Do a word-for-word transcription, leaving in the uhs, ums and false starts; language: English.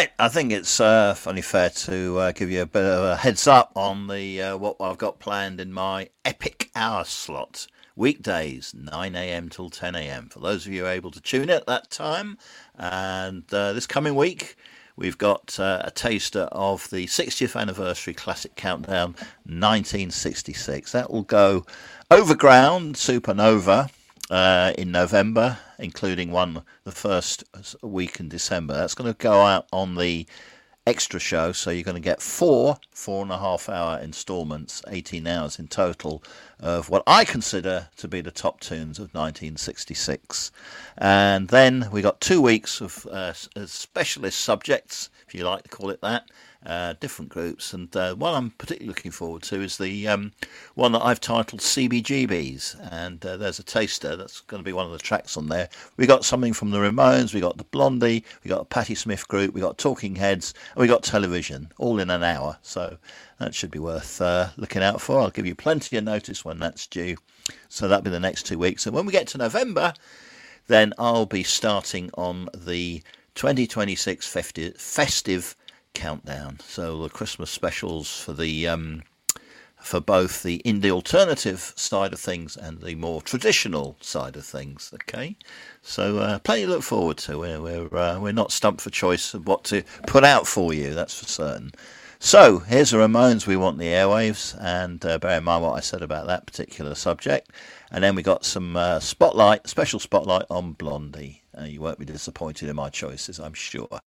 Right, I think it's uh, only fair to uh, give you a bit of a heads up on the uh, what I've got planned in my epic hour slot. Weekdays, nine a m till ten a m. For those of you able to tune in at that time. And uh, this coming week, we've got uh, a taster of the sixtieth anniversary Classic Countdown nineteen sixty-six. That will go overground, supernova. Uh, in November, including one the first week in December. That's going to go out on the extra show, so you're going to get four four and a half hour instalments, eighteen hours in total, of what I consider to be the top tunes of nineteen sixty-six. And then we got two weeks of uh, specialist subjects, if you like to call it that, uh, different groups. And uh, one I'm particularly looking forward to is the um, one that I've titled C B G Bs. And uh, there's a taster that's going to be one of the tracks on there. We got something from the Ramones, we got the Blondie, we got a Patti Smith group, we got Talking Heads, and we got Television, all in an hour. So that should be worth uh, looking out for. I'll give you plenty of notice when that's due. So that'll be the next two weeks. And when we get to November, then I'll be starting on the twenty twenty-six festive, festive countdown. So the Christmas specials for the um, for both the indie alternative side of things and the more traditional side of things. Okay, so uh, plenty to look forward to. We're we're, uh, we're not stumped for choice of what to put out for you. That's for certain. So here's the Ramones, We Want the Airwaves, and uh, bear in mind what I said about that particular subject. And then we got some uh, spotlight, special spotlight on Blondie. Uh, you won't be disappointed in my choices, I'm sure.